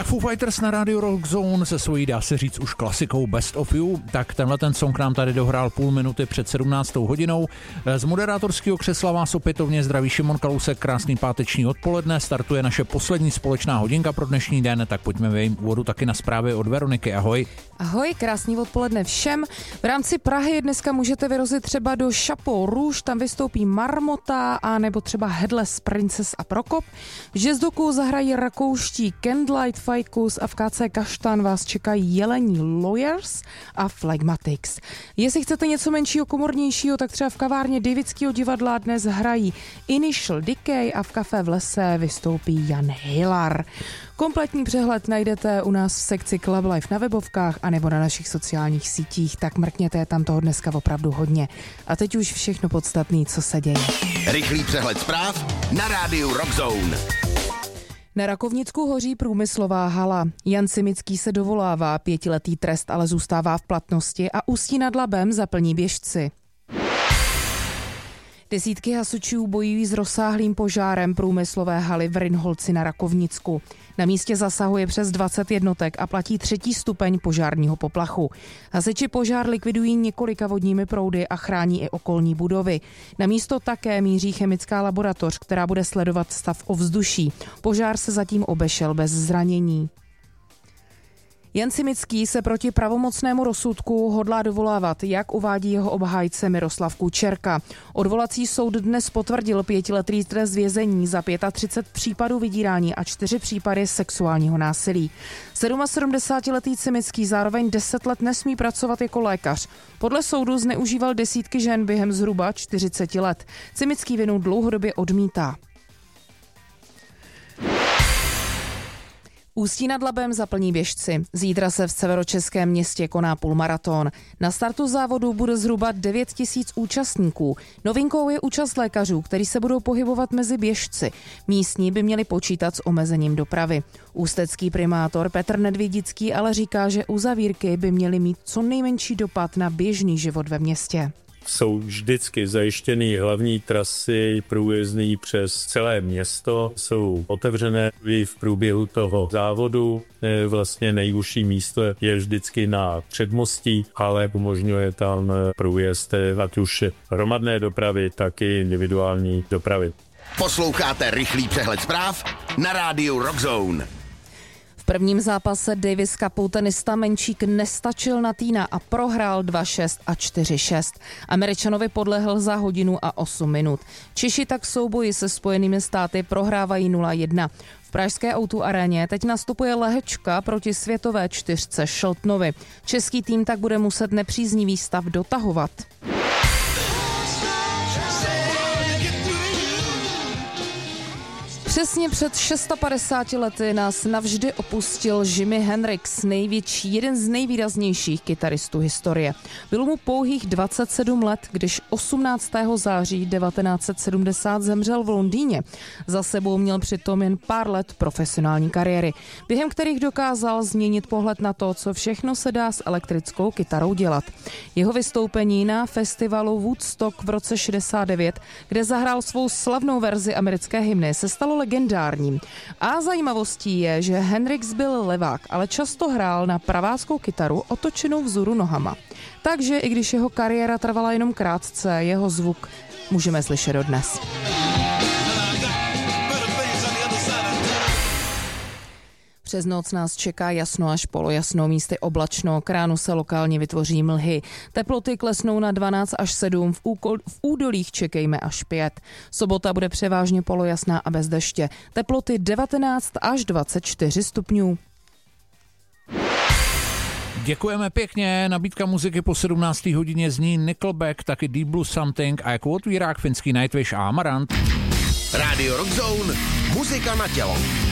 Tak Foo Fighters na rádiu Rock Zone se svojí, dá se říct, už klasikou Best of You, tak tenhle ten song nám tady dohrál půl minuty před 17. hodinou. Z moderátorského křesla vás opětovně zdraví Šimon Kalousek, krásný páteční odpoledne, startuje naše poslední společná hodinka pro dnešní den, tak pojďme v jejím úvodu taky na zprávy od Veroniky. Ahoj. Ahoj, krásný odpoledne všem. V rámci Prahy dneska můžete vyrazit třeba do Chapeau Rouge, tam vystoupí Marmota a nebo třeba Headless Princess a Prokop. V Žezdoku zahrají rakouští Candlelight Ficus a v KC Kaštan vás čekají Jelení Lawyers a Phlegmatics. Jestli chcete něco menšího, komornějšího, tak třeba v kavárně Davidského divadla dnes hrají Initial Decay a v Café v lese vystoupí Jan Hillar. Kompletní přehled najdete u nás v sekci Club Life na webovkách anebo na našich sociálních sítích, tak mrkněte, tam toho dneska opravdu hodně. A teď už všechno podstatné, co se děje. Rychlý přehled zpráv na rádiu Rock Zone. Na Rakovnicku hoří průmyslová hala. Jan Simický se dovolává, 5letý trest ale zůstává v platnosti a Ústí nad Labem zaplní běžci. Desítky hasičů bojují s rozsáhlým požárem průmyslové haly v Rynholci na Rakovnicku. Na místě zasahuje přes 20 jednotek a platí 3. stupeň požárního poplachu. Hasiči požár likvidují několika vodními proudy a chrání i okolní budovy. Na místo také míří chemická laboratoř, která bude sledovat stav ovzduší. Požár se zatím obešel bez zranění. Jan Simický se proti pravomocnému rozsudku hodlá dovolávat, jak uvádí jeho obhájce Miroslav Kučerka. Odvolací soud dnes potvrdil 5letý trest vězení za 35 případů vydírání a 4 případy sexuálního násilí. 77letý Simický zároveň 10 let nesmí pracovat jako lékař. Podle soudu zneužíval desítky žen během zhruba 40 let. Simický vinu dlouhodobě odmítá. Ústí nad Labem zaplní běžci. Zítra se v severočeském městě koná půlmaraton. Na startu závodu bude zhruba 9 000 účastníků. Novinkou je účast lékařů, kteří se budou pohybovat mezi běžci. Místní by měli počítat s omezením dopravy. Ústecký primátor Petr Nedvědický ale říká, že uzavírky by měly mít co nejmenší dopad na běžný život ve městě. Jsou vždycky zajištěny hlavní trasy průjezdný přes celé město, jsou otevřené i v průběhu toho závodu. Vlastně nejúžší místo je vždycky na předmostí, ale umožňuje tam průjezd ať už hromadné dopravy, tak i individuální dopravy. Posloucháte rychlý přehled zpráv na rádiu Rock Zone. V prvním zápase Davis Cupu tenista Menčík nestačil na týna a prohrál 2-6 a 4-6. Američanovi podlehl za hodinu a 8 minut. Češi tak souboji se Spojenými státy prohrávají 0-1. V pražské O2 aréně teď nastupuje Lehečka proti světové čtyřce Sheltonovi. Český tým tak bude muset nepříznivý stav dotahovat. Přesně před 650 lety nás navždy opustil Jimi Hendrix, jeden z nejvýraznějších kytaristů historie. Bylo mu pouhých 27 let, když 18. září 1970 zemřel v Londýně. Za sebou měl přitom jen pár let profesionální kariéry, během kterých dokázal změnit pohled na to, co všechno se dá s elektrickou kytarou dělat. Jeho vystoupení na festivalu Woodstock v roce 69, kde zahrál svou slavnou verzi americké hymny, se stalo legendárním. A zajímavostí je, že Hendrix byl levák, ale často hrál na praváckou kytaru otočenou vzhůru nohama. Takže i když jeho kariéra trvala jenom krátce, jeho zvuk můžeme slyšet dodnes. Přes noc nás čeká jasno až polojasno, místy oblačno, k ránu se lokálně vytvoří mlhy. Teploty klesnou na 12 až 7, v údolích čekejme až 5. Sobota bude převážně polojasná a bez deště. Teploty 19 až 24 stupňů. Děkujeme pěkně, nabídka muziky po 17. hodině zní Nickelback, taky Deep Blue Something a jako otvírák finský Nightwish a Amarant. Radio Rock Zone, muzika na tělo.